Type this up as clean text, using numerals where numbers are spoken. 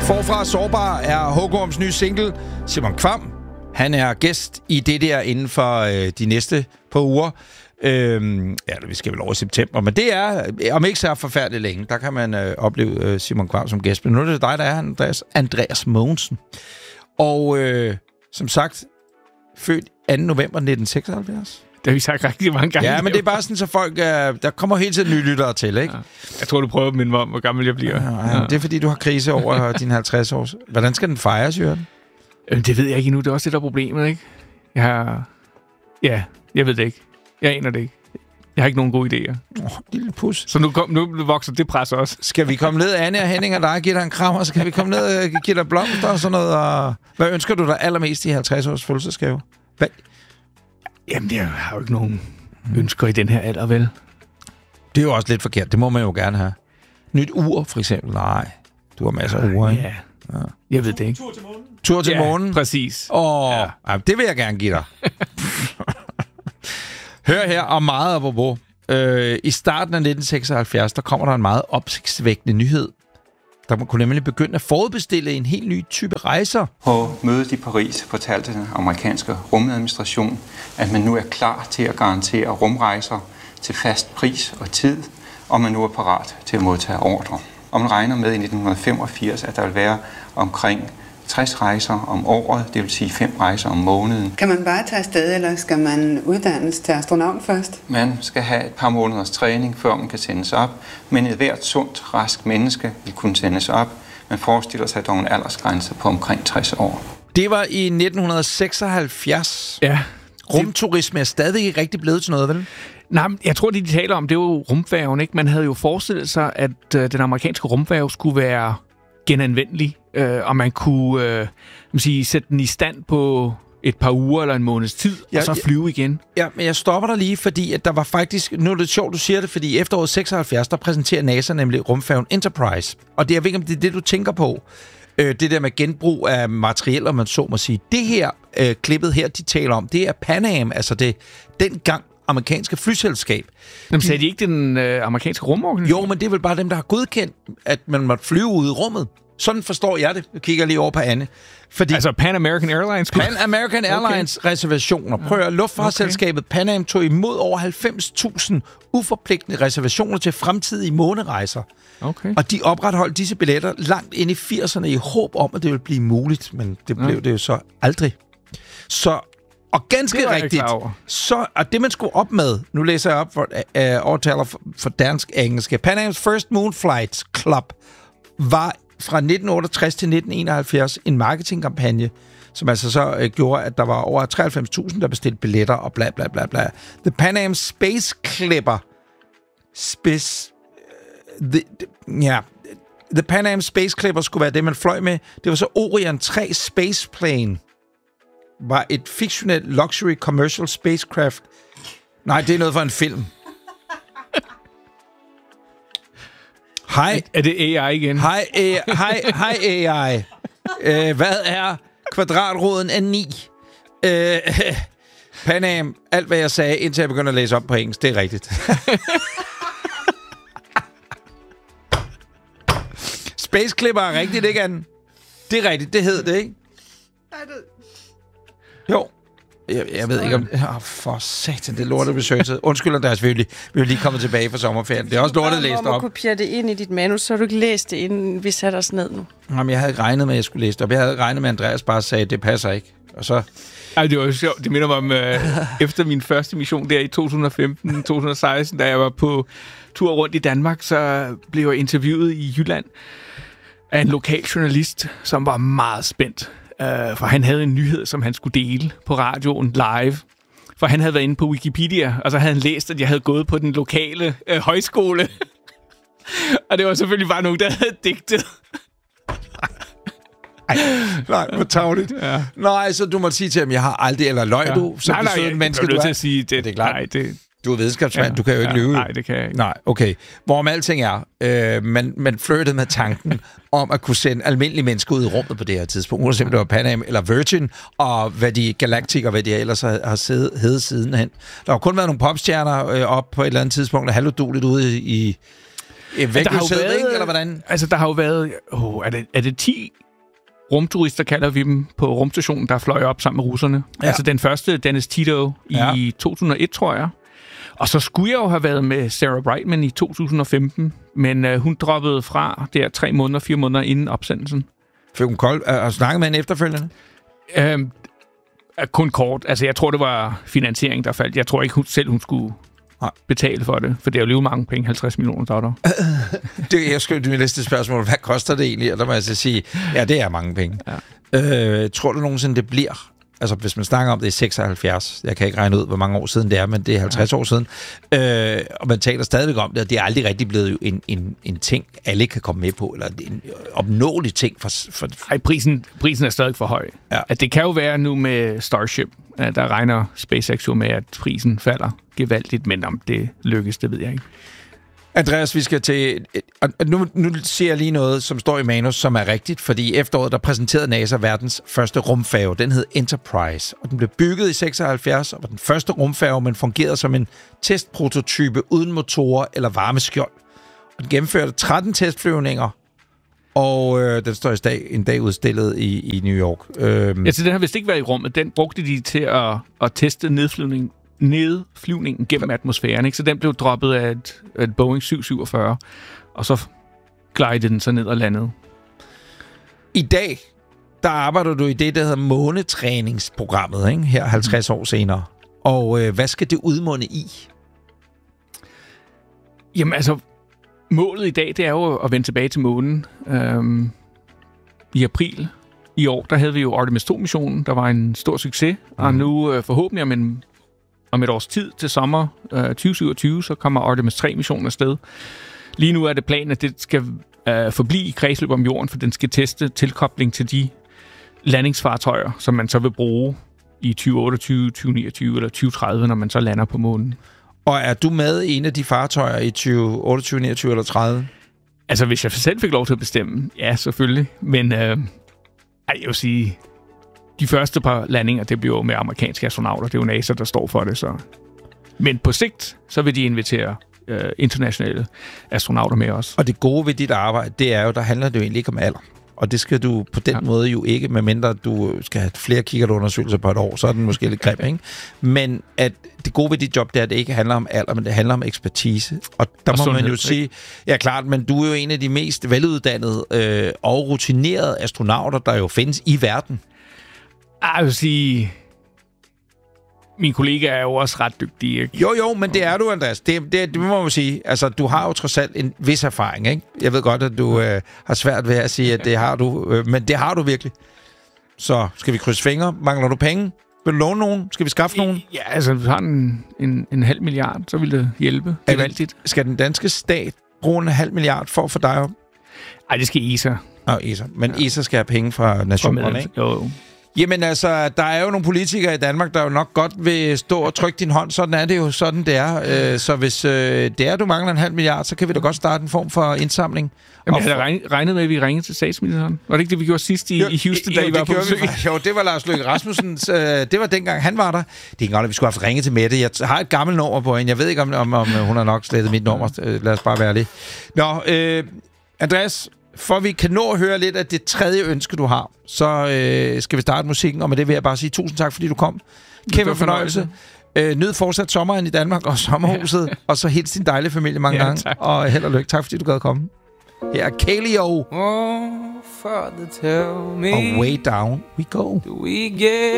Forfra Sårbar er Hugorms nye single. Simon Kvam, han er gæst i det der inden for de næste par uger. Vi skal vel over i september, men det er, om ikke så forfærdeligt længe, der kan man opleve Simon Kvam som gæst. Men nu er det dig, der er Andreas Mogensen. Og som sagt, født 2. november 1976. Det har vi sagt rigtig mange gange. Ja, men det er bare sådan, så folk... der kommer hele tiden nye lyttere til, ikke? Ja. Jeg tror, du prøver at minde mig om, hvor gammel jeg bliver. Ja. Det er, fordi du har krise over dine 50 år. Hvordan skal den fejres, Jørgen? Det ved jeg ikke endnu. Det er også det, der er problemet, ikke? Jeg ved det ikke. Jeg aner det ikke. Jeg har ikke nogen gode idéer. Lille pus. Så nu vokser det pres også. Skal vi komme ned, Anne og Henning og dig, give dig en kram, og skal vi komme ned og give dig blomster og sådan noget? Og hvad ønsker du dig allermest i 50 års fødselsdagsgave? Hvad? Jamen, jeg har jo ikke nogen ønsker i den her alder, vel? Det er jo også lidt forkert. Det må man jo gerne have. Nyt ur, for eksempel. Nej, du har masser af uger, ikke? Ja. Jeg ved det ikke. Tur til månen? Præcis. Det vil jeg gerne give dig. Hør her om meget apropos. I starten af 1976, der kommer der en meget opsigtsvækkende nyhed. Der kunne nemlig begynde at forudbestille en helt ny type rejser. På mødet i Paris fortalte den amerikanske rumadministration, at man nu er klar til at garantere rumrejser til fast pris og tid, og man nu er parat til at modtage ordre. Og man regner med i 1985, at der vil være omkring 60 rejser om året, det vil sige 5 rejser om måneden. Kan man bare tage afsted, eller skal man uddannes til astronaut først? Man skal have et par måneders træning, før man kan sendes op, men et hvert sundt, rask menneske vil kunne sendes op. Man forestiller sig dog en aldersgrænse på omkring 60 år. Det var i 1976. Ja. Rumturisme er stadig ikke rigtig blevet til noget, vel? Nej, jeg tror, det de taler om, det er jo rumfærgen, ikke? Man havde jo forestillet sig, at den amerikanske rumfærge skulle være genanvendelig, og man kunne sætte den i stand på et par uger eller en måneds tid, og så flyve igen. Ja, men jeg stopper dig lige, fordi at der var faktisk... Nu er det sjovt, du siger det, fordi i efteråret 76, der præsenterer NASA nemlig rumfærgen Enterprise. Og det, jeg ved ikke, om det er det, du tænker på. Det der med genbrug af materiel, om man så må sige. Det her, klippet her, de taler om, det er Pan Am, altså det dengang amerikanske flyselskab. Jamen, sagde de ikke den amerikanske rumorganisation? Jo, men det er vel bare dem, der har godkendt, at man måtte flyve ud i rummet. Sådan forstår jeg det. Jeg kigger lige over på Anne. Fordi altså Pan American Airlines? Pan American Airlines reservationer. Prøv at luftfartsselskabet Pan Am tog imod over 90.000 uforpligtende reservationer til fremtidige månerejser. Okay. Og de opretholdt disse billetter langt ind i 80'erne i håb om, at det ville blive muligt. Men det blev det jo så aldrig. Og ganske rigtigt, og det man skulle op med, nu læser jeg op for overtaler for dansk-engelsk, Pan Am's First Moon Flights Club var fra 1968 til 1971 en marketingkampagne, som altså så gjorde, at der var over 93.000, der bestilte billetter og bla bla bla bla. The Pan Am Space Clipper The Pan Am Space Clipper skulle være det, man fløj med. Det var så Orion 3 Space Plane. Var et fiktionelt luxury commercial spacecraft. Nej, det er noget for en film. Hej. Er det AI igen? Hej AI. Hvad er kvadratroden af 9? Pan Am, alt hvad jeg sagde, indtil jeg begynder at læse op på engelsk, det er rigtigt. Space Clipper er rigtigt, ikke Anne? Det er rigtigt, det hed det, ikke? Jo. Jeg ved ikke om... for satan, det lortet besøgtet. Undskyld, Andreas, vi er lige kommet tilbage fra sommerferien. Det er også lortet læst op. Du kopiere det ind i dit manus, så har du ikke læst det, inden vi satte os ned nu. Jamen, jeg havde ikke regnet med, at jeg skulle læse det op. Jeg havde regnet med, at Andreas bare sagde, at det passer ikke. Og så... Ej, det var jo sjovt. Det minder mig om, efter min første mission der i 2015-2016, da jeg var på tur rundt i Danmark, så blev jeg interviewet i Jylland af en lokal journalist, som var meget spændt. For han havde en nyhed, som han skulle dele på radioen live. For han havde været inde på Wikipedia, og så havde han læst, at jeg havde gået på den lokale højskole. Og det var selvfølgelig bare nogen, der havde digtet. Nej, hvor tavligt. Ja. Nej, så du må sige til ham, jeg har aldrig, eller løg du, som nej, jeg menneske, nødt til at sige, det er klart. Nej, du er videnskabsmand, du kan jo ikke lyve. Nej, det kan jeg ikke. Nej, okay. Hvorom alting er, man flirtede med tanken om at kunne sende almindelige mennesker ud i rummet på det her tidspunkt. Uanset om det var Pan Am eller Virgin, og hvad de Galactic og hvad de ellers har heddet sidenhen. Der har kun været nogle popstjerner op på et eller andet tidspunkt, der halvdueligt ude i eller hvordan? Altså, der har jo været... er det 10 rumturister, kalder vi dem, på rumstationen, der fløj op sammen med russerne? Ja. Altså, den første, Dennis Tito, i 2001, tror jeg. Og så skulle jeg jo have været med Sarah Brightman i 2015, men hun droppede fra der 4 måneder inden opsendelsen. Fik hun kold? Og snakkede med hende efterfølgende? Kun kort. Altså, jeg tror, det var finansiering, der faldt. Jeg tror ikke hun skulle betale for det, for det er jo lige mange penge, 50 millioner dollar. Jeg skulle min næste spørgsmål. Hvad koster det egentlig? Og der må jeg så sige, ja, det er mange penge. Ja. Tror du nogensinde, det bliver? Altså, hvis man snakker om det i 76, jeg kan ikke regne ud, hvor mange år siden det er, men det er 50 år siden, og man taler stadigvæk om det, og det er aldrig rigtig blevet en ting, alle kan komme med på, eller en opnåelig ting for... Ej, prisen er stadig for høj. Ja. At det kan jo være nu med Starship, der regner SpaceX jo med, at prisen falder gevaldigt, men om det lykkes, det ved jeg ikke. Andreas, vi skal til... Nu ser jeg lige noget, som står i manus, som er rigtigt, fordi efteråret, der præsenterede NASA verdens første rumfærge. Den hed Enterprise, og den blev bygget i 76, og var den første rumfærge, men fungerede som en testprototype uden motorer eller varmeskjold. Og den gennemførte 13 testflyvninger, og den står en dag udstillet i New York. Så den har vist ikke været i rummet. Den brugte de til at teste nedflyvningen gennem atmosfæren, ikke? Så den blev droppet af et Boeing 747, og så glidede den så ned og landede. I dag, der arbejder du i det, der hedder månetræningsprogrammet, ikke? Her 50 år senere. Og hvad skal det udmunde i? Jamen altså, målet i dag, det er jo at vende tilbage til månen. I april i år, der havde vi jo Artemis 2-missionen, der var en stor succes, og nu forhåbentlig om et års tid til sommer 2027, så kommer Artemis 3-missionen afsted. Lige nu er det planen, at det skal forblive i kredsløb om jorden, for den skal teste tilkobling til de landingsfartøjer, som man så vil bruge i 2028, 2029 eller 2030, når man så lander på månen. Og er du med i en af de fartøjer i 2028, 29 eller 30? Altså, hvis jeg selv fik lov til at bestemme, ja, selvfølgelig. Men jeg vil sige, de første par landinger, det bliver jo med amerikanske astronauter. Det er jo NASA, der står for det. Så. Men på sigt, så vil de invitere internationale astronauter med os. Og det gode ved dit arbejde, det er jo, der handler det jo egentlig ikke om alder. Og det skal du på den måde jo ikke, medmindre du skal have flere kikkertundersøgelser på et år, så er den måske lidt grim, ikke? Men at det gode ved dit job, det er, at det ikke handler om alder, men det handler om ekspertise. Og der og må man jo sige, ja klart, men du er jo en af de mest veluddannede og rutinerede astronauter, der jo findes i verden. Jeg vil sige, mine kollegaer er jo også ret dygtige, ikke? Jo, men det er du, Andreas. Det må man sige. Altså, du har jo trods alt en vis erfaring, ikke? Jeg ved godt, at du har svært ved at sige, at det har du, men det har du virkelig. Så skal vi krydse fingre? Mangler du penge? Vil du låne nogen? Skal vi skaffe nogen? Ja, altså, vi har en 500 milliard, så vil det hjælpe. Skal den danske stat bruge 500 milliard for at få dig op? Nej, det skal ESA. ESA. Men ESA skal have penge fra nationerne, ikke? Jo. Jamen altså, der er jo nogle politikere i Danmark, der jo nok godt vil stå og trykke din hånd. Sådan er det jo, sådan det er. Så hvis det er, du mangler 500 milliard, så kan vi da godt starte en form for indsamling. Jamen, jeg havde regnet med, at vi ringede til statsministeren. Var det ikke det, vi gjorde sidst i Houston, da I var på besøg? Jo, det var Lars Løkke Rasmussen. Det var dengang, han var der. Det er ikke godt, at vi skulle have ringet til Mette. Jeg har et gammelt nummer på hende. Jeg ved ikke, om hun har nok slettet mit nummer. Lad os bare være lidt. Nå, Andreas, for vi kan nå at høre lidt af det tredje ønske, du har, så skal vi starte musikken, og med det vil jeg bare sige tusind tak, fordi du kom. Kæmpe fornøjelse. Nyd fortsat sommeren i Danmark og sommerhuset, og så hils din dejlige familie mange gange, tak. Og held og lykke. Tak, fordi du gad at komme. Her er Kaleo. Oh, Father, tell me, og Way Down We Go.